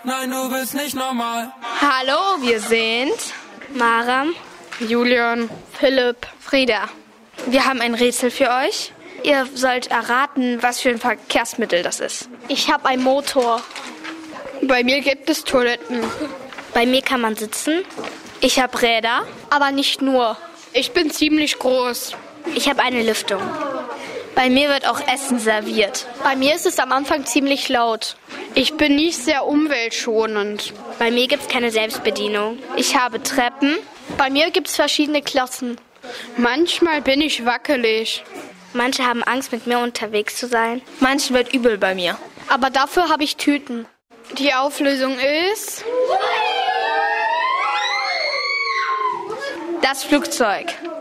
Nein, du bist nicht normal. Hallo, wir sind Maram, Julian, Philipp, Frieda. Wir haben ein Rätsel für euch. Ihr sollt erraten, was für ein Verkehrsmittel das ist. ich habe einen Motor. Bei mir gibt es Toiletten. Bei mir kann man sitzen, Ich habe Räder. aber nicht nur. Ich bin ziemlich groß. Ich habe eine Lüftung. Bei mir wird auch Essen serviert. Bei mir ist es am Anfang ziemlich laut. Ich bin nicht sehr umweltschonend. Bei mir gibt es keine Selbstbedienung. Ich habe Treppen. Bei mir gibt es verschiedene Klassen. Manchmal bin ich wackelig. Manche haben Angst, mit mir unterwegs zu sein. Manchen wird übel bei mir. Aber dafür habe ich Tüten. Die Auflösung ist das Flugzeug.